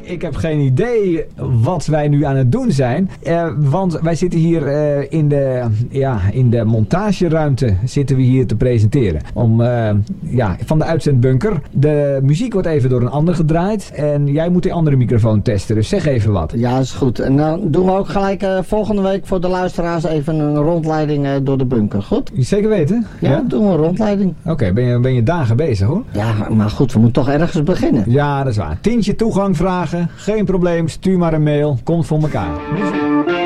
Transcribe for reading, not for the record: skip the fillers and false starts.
Ik heb geen idee wat wij nu aan het doen zijn. Want wij zitten hier in de montageruimte zitten we hier te presenteren. Van de uitzendbunker. De muziek wordt even door een ander gedraaid. En jij moet die andere microfoon testen. Dus zeg even wat. Ja, is goed. En dan doen we ook gelijk volgende week voor de luisteraars even een rondleiding door de bunker. Goed? Zeker weten? Ja, doen we een rondleiding. Oké, ben je dagen bezig hoor? Ja, maar goed, we moeten toch ergens beginnen. Ja, dat is waar. Tientje toegang vragen. Geen probleem. Stuur maar een mail. Komt voor elkaar.